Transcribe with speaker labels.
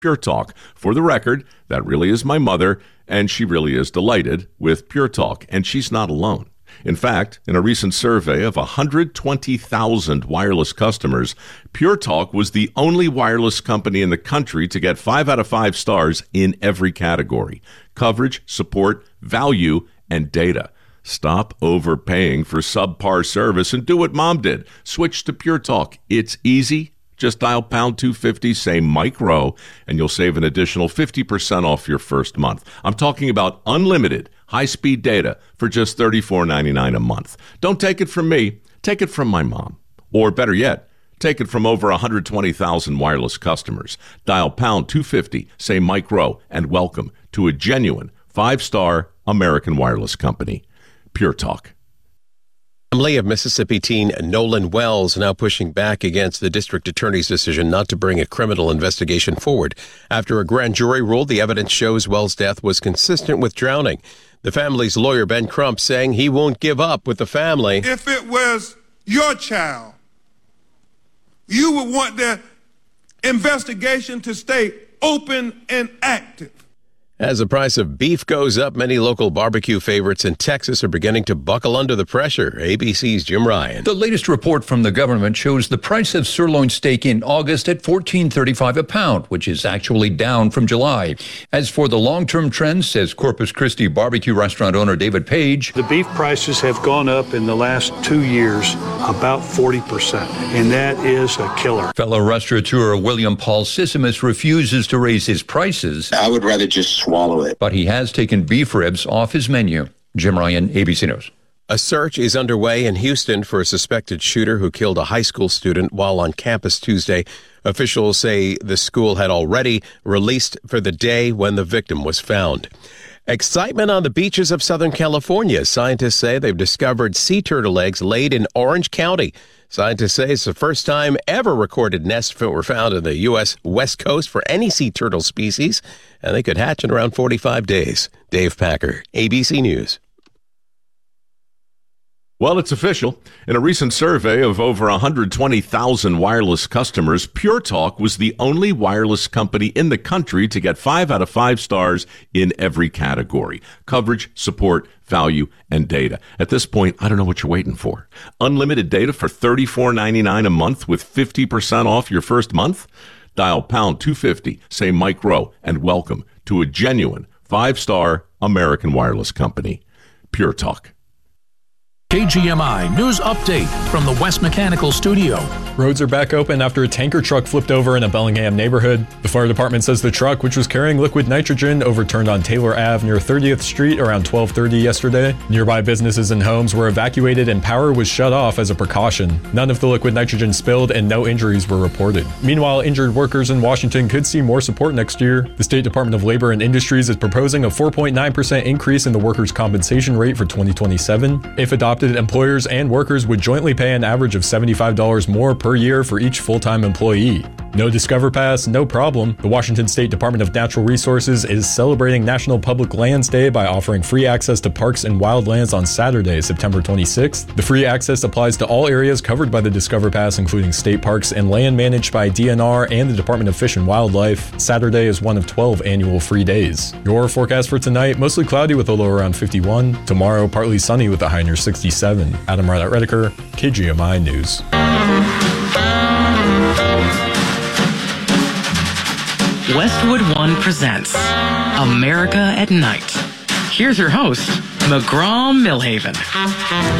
Speaker 1: Pure Talk. For the record, that really is my mother, and she really is delighted with Pure Talk, and she's not alone. In fact, in a recent survey of 120,000 wireless customers, Pure Talk was the only wireless company in the country to get 5 out of 5 stars in every category: coverage, support, value, and data. Stop overpaying for subpar service and do what Mom did. Switch to Pure Talk. It's easy. Just dial pound 250, say Mike Rowe, and you'll save an additional 50% off your first month. I'm talking about unlimited high-speed data for just $34.99 a month. Don't take it from me. Take it from my mom. Or better yet, take it from over 120,000 wireless customers. Dial pound 250, say Mike Rowe, and welcome to a genuine 5-star American wireless company. Pure Talk.
Speaker 2: Family of Mississippi teen Nolan Wells now pushing back against the district attorney's decision not to bring a criminal investigation forward after a grand jury ruled the evidence shows Wells' death was consistent with drowning. The family's lawyer, Ben Crump, saying he won't give up with the family.
Speaker 3: If it was your child, you would want the investigation to stay open and active.
Speaker 2: As the price of beef goes up, many local barbecue favorites in Texas are beginning to buckle under the pressure. ABC's Jim Ryan.
Speaker 4: The latest report from the government shows the price of sirloin steak in August at $14.35 a pound, which is actually down from July. As for the long-term trend, says Corpus Christi barbecue restaurant owner David Page,
Speaker 5: the beef prices have gone up in the last 2 years about 40%, and that is a killer.
Speaker 4: Fellow restaurateur William Paul Sissimus refuses to raise his prices.
Speaker 6: I would rather just swallow it.
Speaker 4: But he has taken beef ribs off his menu. Jim Ryan, ABC News.
Speaker 2: A search is underway in Houston for a suspected shooter who killed a high school student while on campus Tuesday. Officials say the school had already released for the day when the victim was found. Excitement on the beaches of Southern California. Scientists say they've discovered sea turtle eggs laid in Orange County. Scientists say it's the first time ever recorded nests were found in the U.S. West Coast for any sea turtle species, and they could hatch in around 45 days. Dave Packer, ABC News.
Speaker 1: Well, it's official. In a recent survey of over 120,000 wireless customers, Pure Talk was the only wireless company in the country to get 5 out of 5 stars in every category: coverage, support, value, and data. At this point, I don't know what you're waiting for. Unlimited data for $34.99 a month with 50% off your first month? Dial pound 250, say Mike Rowe, and welcome to a genuine 5-star American wireless company. Pure Talk.
Speaker 7: KGMI News Update from the West Mechanical Studio.
Speaker 8: Roads are back open after a tanker truck flipped over in a Bellingham neighborhood. The fire department says the truck, which was carrying liquid nitrogen, overturned on Taylor Ave near 30th Street around 12:30 yesterday. Nearby businesses and homes were evacuated and power was shut off as a precaution. None of the liquid nitrogen spilled and no injuries were reported. Meanwhile, injured workers in Washington could see more support next year. The State Department of Labor and Industries is proposing a 4.9% increase in the workers' compensation rate for 2027. If adopted, employers and workers would jointly pay an average of $75 more per year for each full-time employee. No Discover Pass, no problem. The Washington State Department of Natural Resources is celebrating National Public Lands Day by offering free access to parks and wildlands on Saturday, September 26th. The free access applies to all areas covered by the Discover Pass, including state parks and land managed by DNR and the Department of Fish and Wildlife. Saturday is one of 12 annual free days. Your forecast for tonight, mostly cloudy with a low around 51. Tomorrow, partly sunny with a high near 67. Adam Redeker, KGMI News.
Speaker 9: Westwood One presents America at Night. Here's your host, McGraw Millhaven.